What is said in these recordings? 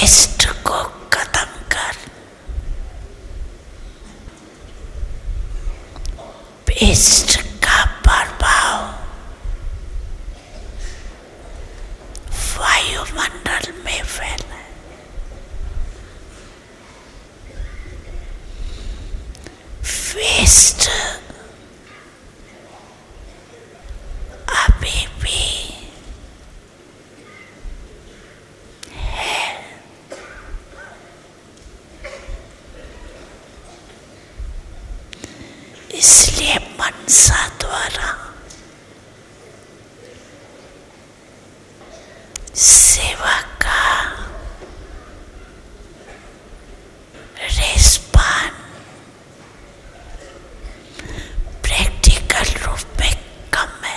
Waste को खत्म कर, वेस्ट का प्रभाव वायुमंडल में फैला। वेस्ट अभी भी है, इसलिए मनसा द्वारा सेवा का रेस्पॉन प्रैक्टिकल रूप में कम है।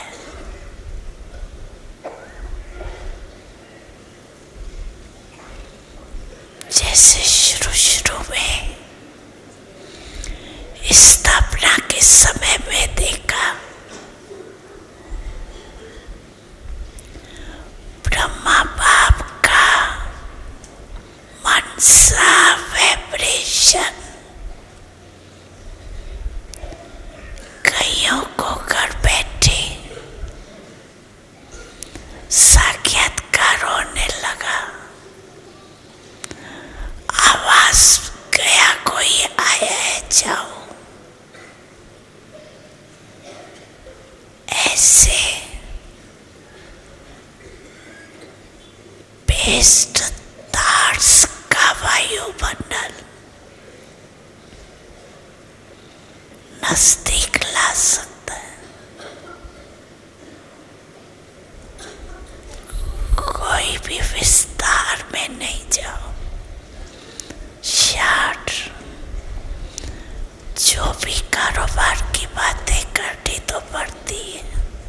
जैसे शुरू में स्थापना के समय में देखा, ब्रह्मा बाप का मनसा वाइब्रेशन कईयों को घर बैठे साक्षात्कार होने लगा। आवाज गया, कोई आया है, जाओ। ऐसे बेस्ट थॉट्स का वायुमंडल नजदीक ला सकता है। कोई भी विस्तार में नहीं जाओ, शार्ट जो भी कारोबार की बातें करनी तो पड़ती है,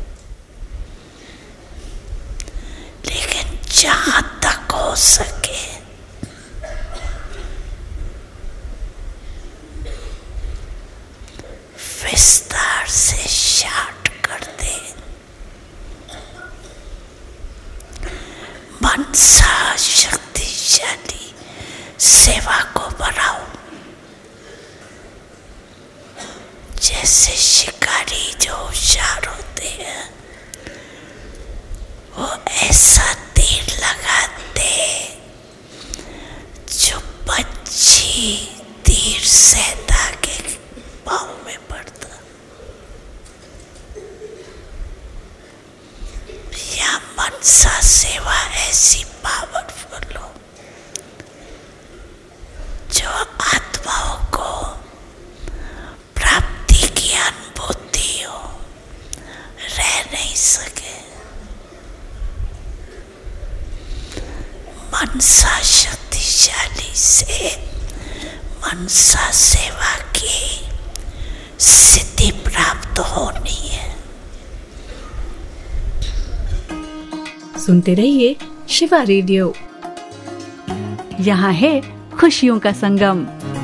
लेकिन जहां तक हो सके विस्तार से शार्ट कर दे। मनसा शक्तिशाली सेवा को बढ़ाओ। जैसे शिकारी जो होशियार होते हैं, वो ऐसा तीर लगाते जो पक्षी तीर सहता के पाँव में पड़ता। या मनसा सेवा ऐसी पावरफुल हो जो आत्माओं को प्राप्ति की अनुभूति हो, रह नहीं सके। मनसा शक्तिशाली से मनसा सेवा की सिद्धि प्राप्त होनी है। सुनते रहिए शिवा रेडियो, यहाँ है खुशियों का संगम।